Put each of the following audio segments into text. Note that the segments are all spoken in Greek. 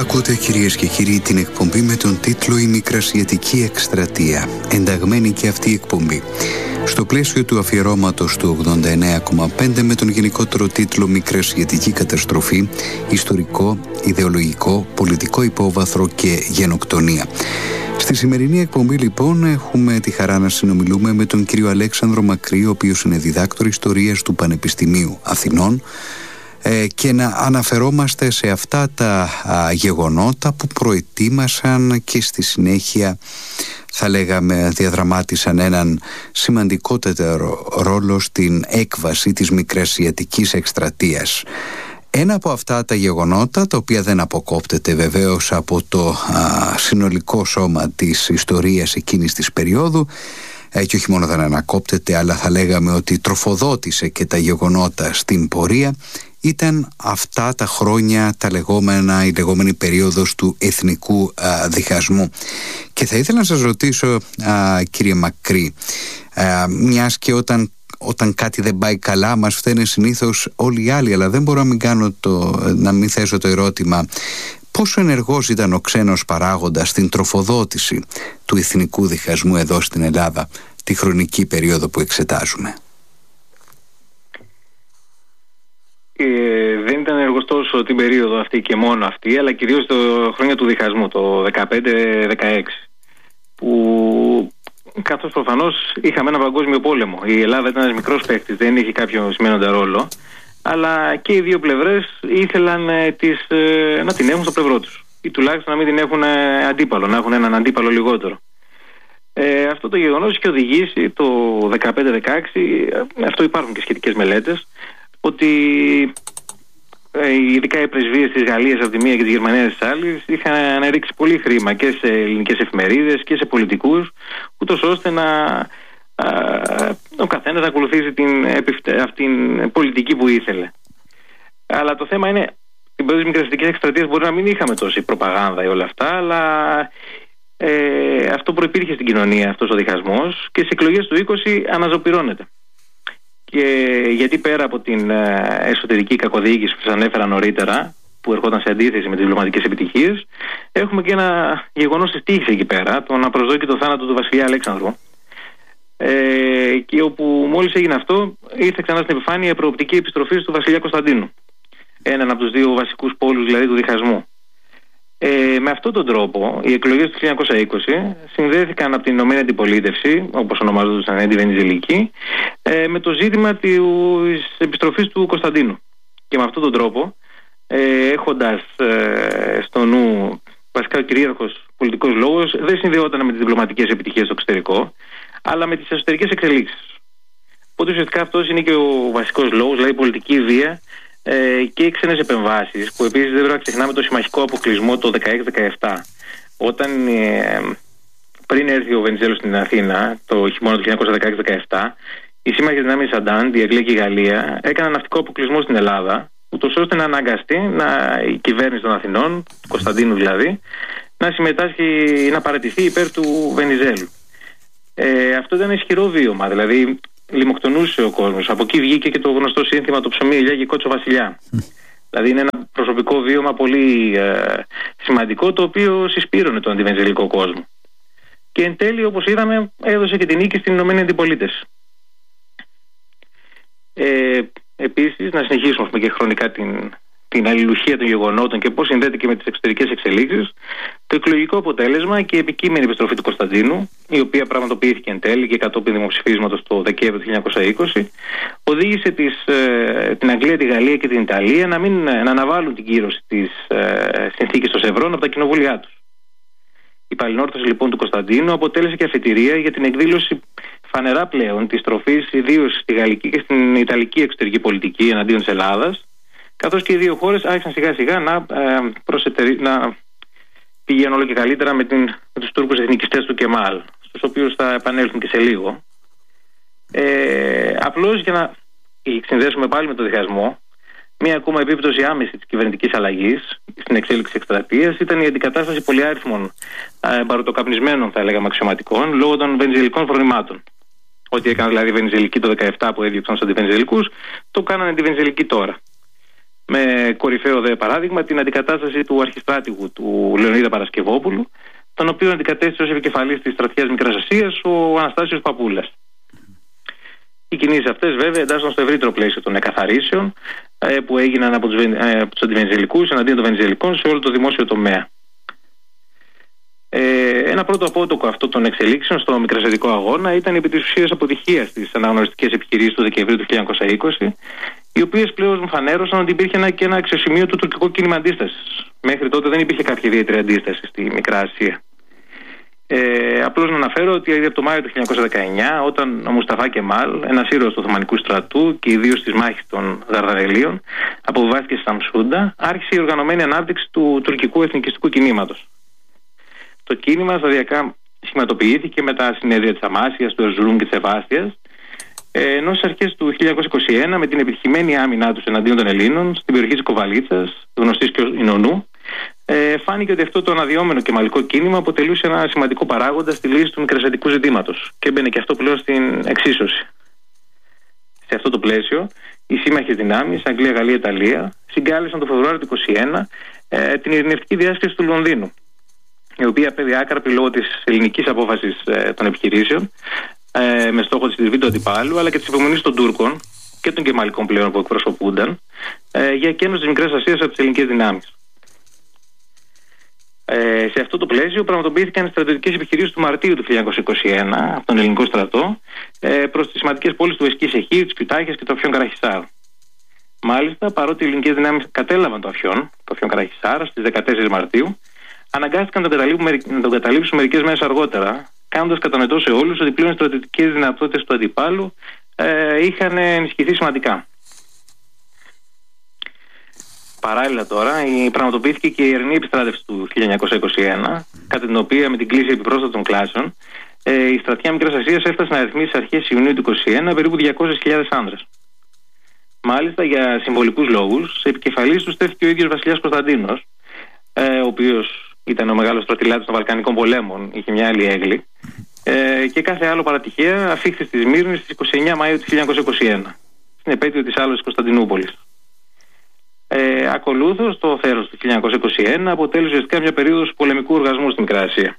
Ακούτε, κυρίες και κύριοι, την εκπομπή με τον τίτλο «Η Μικρασιατική Εκστρατεία». Ενταγμένη και αυτή η εκπομπή στο πλαίσιο του αφιερώματος του 89,5 με τον γενικότερο τίτλο «Μικρασιατική Καταστροφή, Ιστορικό, Ιδεολογικό, Πολιτικό Υπόβαθρο και Γενοκτονία». Στη σημερινή εκπομπή, λοιπόν, έχουμε τη χαρά να συνομιλούμε με τον κύριο Αλέξανδρο Μακρύ, ο οποίος είναι διδάκτορ ιστορίας του Πανεπιστημίου Αθηνών, και να αναφερόμαστε σε αυτά τα γεγονότα που προετοίμασαν και στη συνέχεια, θα λέγαμε, διαδραμάτισαν έναν σημαντικότερο ρόλο στην έκβαση της Μικρασιατικής Εκστρατείας. Ένα από αυτά τα γεγονότα, τα οποία δεν αποκόπτεται βεβαίως από το συνολικό σώμα της ιστορίας εκείνης της περίοδου, και όχι μόνο δεν ανακόπτεται, αλλά θα λέγαμε ότι τροφοδότησε και τα γεγονότα στην πορεία, ήταν αυτά τα χρόνια, η λεγόμενη περίοδος του εθνικού διχασμού. Και θα ήθελα να σας ρωτήσω, κύριε Μακρύ, μιας και όταν κάτι δεν πάει καλά μας φταίνε συνήθως όλοι οι άλλοι, αλλά δεν μπορώ να μην θέσω το ερώτημα πόσο ενεργός ήταν ο ξένος παράγοντας στην τροφοδότηση του εθνικού διχασμού εδώ στην Ελλάδα τη χρονική περίοδο που εξετάζουμε. Δεν ήταν ενεργός τόσο την περίοδο αυτή και μόνο αυτή, αλλά κυρίως το χρόνια του διχασμού, το 15-16, που καθώς προφανώς είχαμε ένα παγκόσμιο πόλεμο. Η Ελλάδα ήταν ένας μικρός παίκτης, δεν είχε κάποιο σημαίνοντα ρόλο, αλλά και οι δύο πλευρές ήθελαν να την έχουν στο πλευρό τους, ή τουλάχιστον να μην την έχουν αντίπαλο, να έχουν έναν αντίπαλο λιγότερο. Αυτό το γεγονός είχε οδηγήσει το 15-16, αυτό υπάρχουν και σχετικές μελέτες, ότι ειδικά οι πρεσβείες της Γαλλίας από τη μία και της Γερμανίας της άλλης είχαν ρίξει πολύ χρήμα και σε ελληνικές εφημερίδες και σε πολιτικούς, ούτως ώστε ο καθένας να ακολουθήσει την πολιτική που ήθελε. Αλλά το θέμα είναι, στην περίοδο της Μικρασιατικής Εκστρατείας μπορεί να μην είχαμε τόση προπαγάνδα ή όλα αυτά, αλλά αυτό προϋπήρχε στην κοινωνία, αυτός ο διχασμός, και στις εκλογές του 20 αναζωπυρώνεται. Και γιατί πέρα από την εσωτερική κακοδιοίκηση που σας ανέφερα νωρίτερα, που ερχόταν σε αντίθεση με τις διπλωματικές επιτυχίες, έχουμε και ένα γεγονός της τύχης εκεί πέρα, τον απροσδόκητο θάνατο του βασιλιά Αλέξανδρου, και όπου μόλις έγινε αυτό ήρθε ξανά στην επιφάνεια η προοπτική επιστροφή του βασιλιά Κωνσταντίνου, έναν από τους δύο βασικούς πόλους δηλαδή του διχασμού. Με αυτόν τον τρόπο οι εκλογές του 1920 συνδέθηκαν από την Ηνωμένη Αντιπολίτευση, όπως ονομάζονταν αντιβενιζελική, με το ζήτημα της επιστροφής του Κωνσταντίνου. Και με αυτόν τον τρόπο, έχοντας στο νου βασικά ο κυρίαρχος πολιτικός λόγος, δεν συνδεόταν με τις διπλωματικές επιτυχίες στο εξωτερικό, αλλά με τις εσωτερικές εξελίξεις. Οπότε ουσιαστικά αυτός είναι και ο βασικός λόγος, δηλαδή η πολιτική βία και οι ξένες επεμβάσεις, που επίσης δεν πρέπει να ξεχνάμε το συμμαχικό αποκλεισμό το 16-17, όταν πριν έρθει ο Βενιζέλος στην Αθήνα το χειμώνα του 1916-17, οι σύμμαχοι δυνάμεις Αντάντ, η Αγγλία και η Γαλλία, έκαναν ναυτικό αποκλεισμό στην Ελλάδα, ούτως ώστε να αναγκαστεί η κυβέρνηση των Αθηνών, του Κωνσταντίνου δηλαδή, να συμμετάσχει, να παραιτηθεί υπέρ του Βενιζέλου. Αυτό ήταν ισχυρό βίωμα, δηλαδή λιμοκτονούσε ο κόσμος. Από εκεί βγήκε και το γνωστό σύνθημα «Το ψωμί ελιά και κότσο βασιλιά». Δηλαδή είναι ένα προσωπικό βίωμα πολύ σημαντικό, το οποίο συσπήρωνε τον αντιβενιζελικό κόσμο. Και εν τέλει, όπως είδαμε, έδωσε και την νίκη στην Ηνωμένη Αντιπολίτευση. Επίσης, να συνεχίσουμε και χρονικά την αλληλουχία των γεγονότων και πώς συνδέεται και με τις εξωτερικές εξελίξεις, το εκλογικό αποτέλεσμα και η επικείμενη επιστροφή του Κωνσταντίνου, η οποία πραγματοποιήθηκε εν τέλει και κατόπιν δημοψηφίσματος το Δεκέμβριο του 1920, οδήγησε την Αγγλία, τη Γαλλία και την Ιταλία να αναβάλουν την κύρωση της συνθήκης των Σευρών από τα κοινοβούλια τους. Η παλινόρθωση λοιπόν του Κωνσταντίνου αποτέλεσε και αφετηρία για την εκδήλωση φανερά πλέον της τροφής, ιδίως στη γαλλική και στην ιταλική εξωτερική πολιτική εναντίον της Ελλάδας, καθώς και οι δύο χώρες άρχισαν σιγά σιγά να πηγαίνουν όλο και καλύτερα με τους Τούρκους εθνικιστές του Κεμάλ, στους οποίους θα επανέλθουν και σε λίγο. Απλώς για να συνδέσουμε πάλι με το διχασμό, μία ακόμα επίπτωση άμεση της κυβερνητικής αλλαγής στην εξέλιξη εκστρατείας ήταν η αντικατάσταση πολυάριθμων μπαρουτοκαπνισμένων, θα έλεγαμε, αξιωματικών λόγω των βενιζελικών φρονημάτων. Ό,τι έκαναν δηλαδή οι βενιζελικοί το 17 που έδιωξαν στους αντιβενιζελικούς, το κάνανε αντιβενιζελικοί τώρα. Με κορυφαίο δε παράδειγμα την αντικατάσταση του αρχιστράτηγου του Λεωνίδα Παρασκευόπουλου, τον οποίο αντικατέστησε ως επικεφαλής της στρατιάς Μικράς Ασίας ο Αναστάσιος Παπούλας. Οι κινήσεις αυτές βέβαια εντάσσονταν στο ευρύτερο πλαίσιο των εκαθαρίσεων που έγιναν από τους αντιβενιζελικούς εναντίον των βενιζελικών σε όλο το δημόσιο τομέα. Ένα πρώτο απότοκο αυτών των εξελίξεων στο μικρασιατικό αγώνα ήταν η επί της ουσίας αποτυχία στις αναγνωριστικές επιχειρήσεις του Δεκεμβρίου του 1920, οι οποίες πλέον φανέρωσαν ότι υπήρχε και ένα αξιοσημείωτο τουρκικό κίνημα αντίστασης. Μέχρι τότε δεν υπήρχε κάποια ιδιαίτερη αντίσταση στη Μικρά Ασία. Απλώς να αναφέρω ότι από το Μάιο του 1919, όταν ο Μουσταφά Κεμάλ, ένας ήρωας του Οθωμανικού στρατού και ιδίως της μάχης των Δαρδαρελίων, αποβιβάστηκε στη Σαμσούντα, άρχισε η οργανωμένη ανάπτυξη του τουρκικού εθνικιστικού κινήματος. Το κίνημα σταδιακά σχηματοποιήθηκε με τα συνέδρια της Αμάσιας, του Ερζουρούμ και της Σεβάστιας, ενώ στις αρχές του 1921, με την επιτυχημένη άμυνά τους εναντίον των Ελλήνων στην περιοχή της Κοβαλίτσας, γνωστής και ως Ινωνού, φάνηκε ότι αυτό το αναδυόμενο κεμαλικό κίνημα αποτελούσε ένα σημαντικό παράγοντα στη λύση του μικρασιατικού ζητήματος και έμπαινε και αυτό πλέον στην εξίσωση. Σε αυτό το πλαίσιο, οι σύμμαχες δυνάμεις, Αγγλία, Γαλλία, Ιταλία, συγκάλεσαν το Φεβρουάριο του 1921 την ειρηνευτική διάσκεψη του Λονδίνου, η οποία απέβη άκαρπη λόγω της ελληνικής απόφασης των επιχειρήσεων, με στόχο τη τριβή του αντιπάλου, αλλά και τη υπομονή των Τούρκων και των κεμαλικών πλέον που εκπροσωπούνταν για εκένωση της Μικράς Ασίας από τις ελληνικές δυνάμεις. Σε αυτό το πλαίσιο πραγματοποιήθηκαν οι στρατιωτικές επιχειρήσεις του Μαρτίου του 1921 από τον ελληνικό στρατό προς τις σημαντικές πόλεις του Εσκή Σεχήρ, της Κιουτάκιας και του Αφιόν Καραχισάρ. Μάλιστα, παρότι οι ελληνικές δυνάμεις κατέλαβαν το Αφιόν Καραχισάρ στις 14 Μαρτίου, αναγκάστηκαν να τον καταλήψουν μερικές μέρες αργότερα, κάνοντας κατανοητό σε όλους ότι πλέον οι στρατιωτικές δυνατότητες του αντιπάλου είχαν ενισχυθεί σημαντικά. Παράλληλα τώρα, πραγματοποιήθηκε και η ειρηνική επιστράτευση του 1921, κατά την οποία με την κλίση επιπρόσθετων κλάσεων η στρατιά Μικράς Ασίας έφτασε να αριθμίσει στις αρχές Ιουνίου του 1921 περίπου 200.000 άνδρες. Μάλιστα, για συμβολικούς λόγους, σε επικεφαλής του στέφθηκε ο ίδιος Βασιλιάς Κωνσταντίνος, ο οποίος ήταν ο μεγάλος στρατηλάτης των Βαλκανικών πολέμων, είχε μια άλλη έγκλη, και κάθε άλλο παρατυχαία αφήχθη στη Σμύρνη στις 29 Μαΐου του 1921, στην επέτειο της άλωσης Κωνσταντινούπολης. Ακολούθως, το θέρος του 1921 αποτέλεσε ουσιαστικά μια περίοδος πολεμικού οργασμού στην Μικρά Ασία.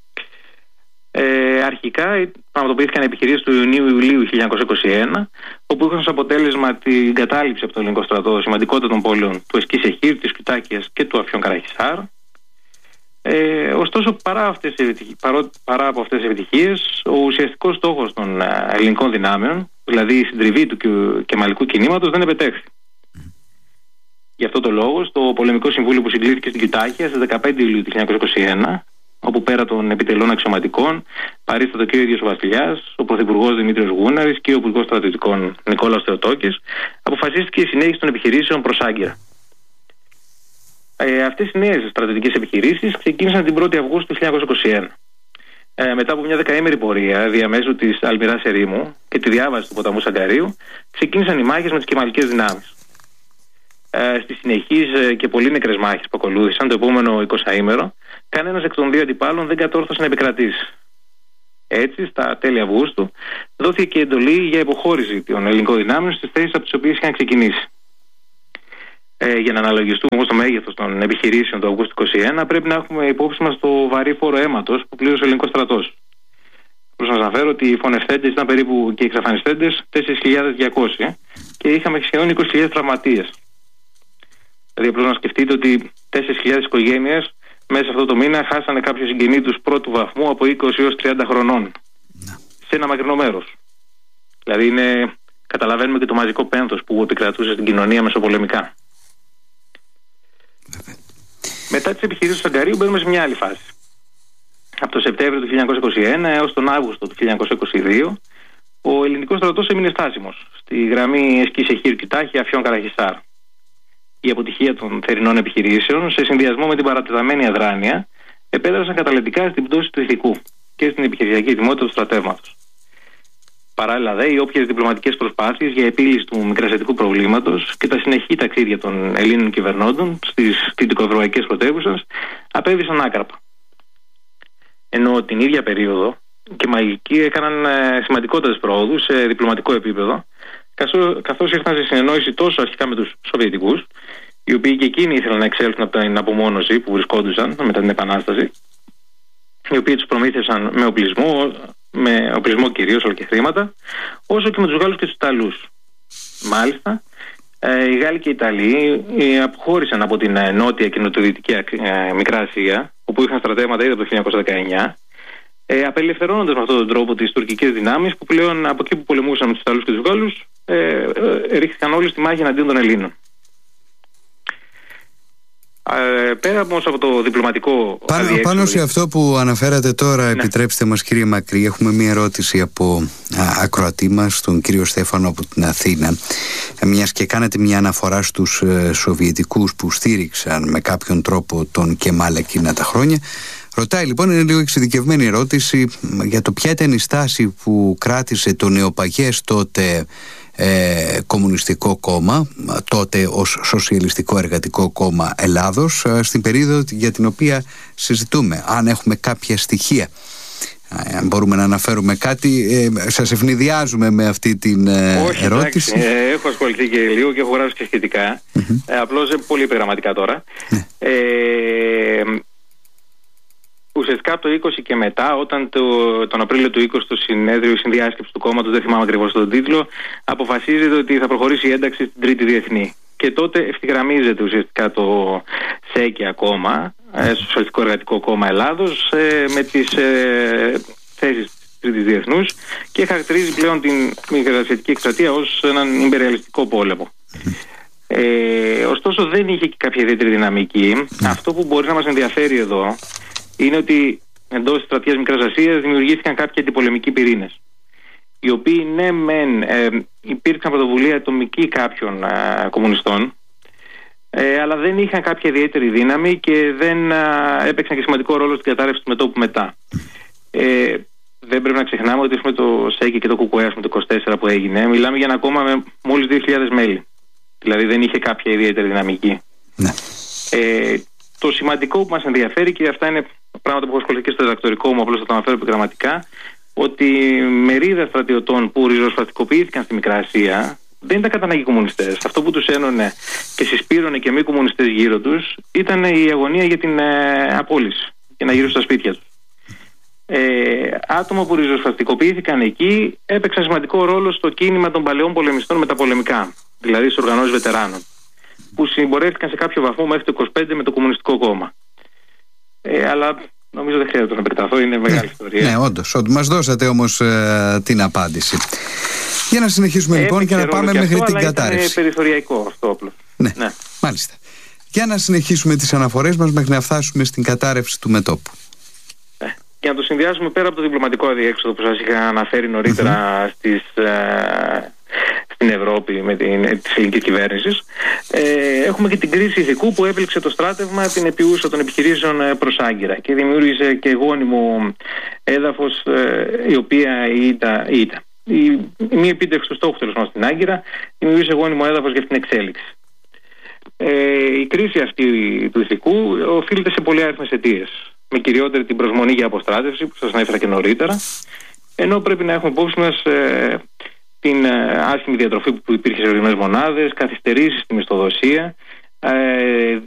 Αρχικά πραγματοποιήθηκαν επιχειρήσεις του Ιουνίου-Ιουλίου 1921, όπου είχαν ως αποτέλεσμα την κατάληψη από το ελληνικό στρατό σημαντικότερων πόλεων του Εσκή Σεχήρ, της Κιουτάκιας και του Αφιόν Καραχισάρ. Ωστόσο, παρά από αυτές τις επιτυχίες, ο ουσιαστικός στόχος των ελληνικών δυνάμεων, δηλαδή η συντριβή του κεμαλικού κινήματος, δεν επετέχθη. Γι' αυτό το λόγο, στο Πολεμικό Συμβούλιο που συγκλήθηκε στην Κιουτάκια στις 15 Ιουλίου του 1921, όπου πέρα των επιτελών αξιωματικών παρίστατο και ο ίδιος ο Βασιλιάς, ο Πρωθυπουργός Δημήτριος Γούναρης και ο Υπουργός Στρατιωτικών Νικόλαος Θεοτόκης, αποφασίστηκε η συνέχιση των επιχειρήσεων προς Άγκυρα. Αυτές οι νέες στρατιωτικές επιχειρήσεις ξεκίνησαν την 1η Αυγούστου του 1921. Μετά από μια δεκαήμερη πορεία διαμέσου της Αλμυράς Ερήμου και τη διάβαση του ποταμού Σαγκαρίου, ξεκίνησαν οι μάχες με τις κεμαλικές δυνάμεις. Στις συνεχείς και πολύ νεκρές μάχες που ακολούθησαν το επόμενο 20ήμερο, κανένας εκ των δύο αντιπάλων δεν κατόρθωσε να επικρατήσει. Έτσι, στα τέλη Αυγούστου, δόθηκε και εντολή για υποχώρηση των ελληνικών δυνάμεων στις θέσεις από τις οποίες είχαν ξεκινήσει. Για να αναλογιστούμε όμως το μέγεθος των επιχειρήσεων του Αυγούστου 2021, πρέπει να έχουμε υπόψη μας το βαρύ φόρο αίματος που πλήρωσε ο ελληνικός στρατός. Πρέπει να σας αναφέρω ότι οι φωνευτέντες ήταν περίπου και οι εξαφανιστέντες 4.200 και είχαμε σχεδόν 20.000 τραυματίες. Δηλαδή, απλώς να σκεφτείτε ότι 4.000 οικογένειες μέσα σε αυτό το μήνα χάσανε κάποιο συγγενή τους πρώτου βαθμού από 20 έως 30 χρονών. Σε ένα μακρινό μέρος. Δηλαδή, καταλαβαίνουμε και το μαζικό πένθος που επικρατούσε στην κοινωνία μεσοπολεμικά. Μετά τις επιχειρήσεις του Σαγκαρίου μπαίνουμε σε μια άλλη φάση. Από το Σεπτέμβριο του 1921 έως τον Αύγουστο του 1922, ο ελληνικός στρατός έμεινε στάσιμος στη γραμμή Εσκή Σεχήρ, Κιουτάκια, Αφιόν Καραχισάρ. Η αποτυχία των θερινών επιχειρήσεων, σε συνδυασμό με την παρατεταμένη αδράνεια, επέδρασαν καταλυτικά στην πτώση του ηθικού και στην επιχειρησιακή ετοιμότητα του στρατεύματος. Παράλληλα, οι όποιες διπλωματικές προσπάθειες για επίλυση του μικρασιατικού προβλήματος και τα συνεχή ταξίδια των Ελλήνων κυβερνώντων στις δυτικοευρωπαϊκές πρωτεύουσες απέβησαν άκαρπα. Ενώ την ίδια περίοδο και οι μαγικοί έκαναν σημαντικότερες πρόοδους σε διπλωματικό επίπεδο, καθώς ήρθαν σε συνεννόηση τόσο αρχικά με τους Σοβιετικούς, οι οποίοι και εκείνοι ήθελαν να εξέλθουν από την απομόνωση που βρισκόντουσαν μετά την Επανάσταση, οι οποίοι τους προμήθευσαν με οπλισμό κυρίως, αλλά και χρήματα, όσο και με τους Γάλλους και τους Ιταλούς. Μάλιστα, οι Γάλλοι και οι Ιταλοί αποχώρησαν από την νότια και νοτιοδυτική Μικρά Ασία, όπου είχαν στρατεύματα ήδη από το 1919, απελευθερώνοντας με αυτόν τον τρόπο τις τουρκικές δυνάμεις, που πλέον από εκεί που πολεμούσαν με τους Ιταλούς και τους Γάλλους ρίχθηκαν όλοι στη μάχη εναντίον των Ελλήνων. Πέρα όμως από το διπλωματικό πάνω σε αυτό που αναφέρατε τώρα, ναι. Επιτρέψτε μας, κύριε Μακρύ, έχουμε μία ερώτηση από ακροατή μας, τον κύριο Στέφανο από την Αθήνα. Μιας και κάνετε μια αναφορά στους Σοβιετικούς που στήριξαν με κάποιον τρόπο τον Κεμάλ εκείνα τα χρόνια, ρωτάει λοιπόν, είναι λίγο εξειδικευμένη ερώτηση, για το ποια ήταν η στάση που κράτησε το νεοπαγές τότε Κομμουνιστικό Κόμμα, τότε ως Σοσιαλιστικό Εργατικό Κόμμα Ελλάδος, στην περίοδο για την οποία συζητούμε. Αν έχουμε κάποια στοιχεία, αν μπορούμε να αναφέρουμε κάτι, σας ευνηδιάζουμε με αυτή την ερώτηση. Όχι, έχω ασχοληθεί και λίγο και έχω γράψει και σχετικά. Απλώς πολύ επιγραμματικά τώρα. Ουσιαστικά από το 20 και μετά, όταν τον Απρίλιο του 20 το συνέδριο, η συνδιάσκεψη του κόμματος, δεν θυμάμαι ακριβώς τον τίτλο, αποφασίζεται ότι θα προχωρήσει η ένταξη στην Τρίτη Διεθνή. Και τότε ευθυγραμμίζεται ουσιαστικά το ΣΕΚΕ ακόμα, Σοσιαλιστικό Εργατικό Κόμμα Ελλάδος, με τις θέσεις της Τρίτης Διεθνούς και χαρακτηρίζει πλέον την Μικρασιατική εκστρατεία ως έναν ιμπεριαλιστικό πόλεμο. Ωστόσο δεν είχε και κάποια ιδιαίτερη δυναμική. Αυτό που μπορεί να μας ενδιαφέρει εδώ είναι ότι εντός της στρατείας Μικράς Ασίας δημιουργήθηκαν κάποιοι αντιπολεμικοί πυρήνες, οι οποίοι ναι μεν υπήρξαν πρωτοβουλία ατομική κάποιων κομμουνιστών, αλλά δεν είχαν κάποια ιδιαίτερη δύναμη και δεν έπαιξαν και σημαντικό ρόλο στην κατάρρευση του μετώπου μετά. Δεν πρέπει να ξεχνάμε ότι έχουμε το ΣΕΚΕ και το ΚΚΕ, το 24 που έγινε, μιλάμε για ένα κόμμα με μόλις 2.000 μέλη. Δηλαδή δεν είχε κάποια ιδιαίτερη δυναμική. Ναι. Το σημαντικό που μας ενδιαφέρει, και αυτά είναι πράγματα που έχω ασχοληθεί και στο διδακτορικό μου, απλώς θα το αναφέρω επιγραμματικά, ότι μερίδα στρατιωτών που ριζοσπαστικοποιήθηκαν στη Μικρά Ασία δεν ήταν κατά ανάγκη κομμουνιστές. Αυτό που τους ένωνε και συσπήρωνε και μη κομμουνιστές γύρω τους ήταν η αγωνία για την απόλυση, για να γυρίσουν στα σπίτια τους. Άτομα που ριζοσπαστικοποιήθηκαν εκεί έπαιξαν σημαντικό ρόλο στο κίνημα των παλαιών πολεμιστών μεταπολεμικά, δηλαδή στις οργανώσεις βετεράνων, που συμπορεύτηκαν σε κάποιο βαθμό μέχρι το 25 με το Κομμουνιστικό Κόμμα. Αλλά νομίζω δεν χρειάζεται να επεκταθώ, είναι μεγάλη ιστορία. Ναι, όντως. Μας δώσατε όμως την απάντηση. Για να συνεχίσουμε λοιπόν και να πάμε μέχρι την κατάρρευση. Είναι περιθωριακό αυτό απλώς. Ναι, μάλιστα. Για να συνεχίσουμε τις αναφορές μας μέχρι να φτάσουμε στην κατάρρευση του μετώπου. Για να το συνδυάσουμε πέρα από το διπλωματικό αδιέξοδο που σας είχα αναφέρει νωρίτερα στην Ευρώπη με της ελληνικής κυβέρνησης, έχουμε και την κρίση ηθικού που έπληξε το στράτευμα την επιούσα των επιχειρήσεων προς Άγκυρα και δημιούργησε και γόνιμο έδαφος, η οποία η μη επίτευξη του στόχου τέλος πάντων στην Άγκυρα δημιούργησε γόνιμο έδαφος για αυτήν την εξέλιξη. Η κρίση αυτή του ηθικού οφείλεται σε πολλές αιτίες, με κυριότερη την προσμονή για αποστράτευση που σας ανέφερα και νωρίτερα, ενώ πρέπει να έχουμε υπόψη μας την άσχημη διατροφή που υπήρχε σε ορισμένες μονάδες, καθυστερήσεις στη μισθοδοσία,